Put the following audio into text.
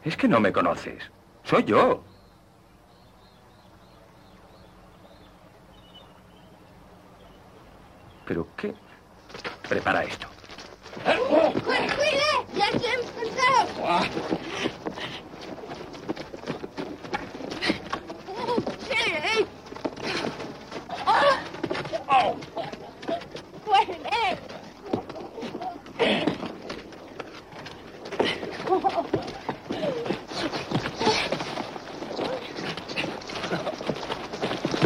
Es que no me conoces. Soy yo. ¿Pero qué? Prepara esto. ¡Cuide! ¡Ya se ha empezado! ¡Cuide!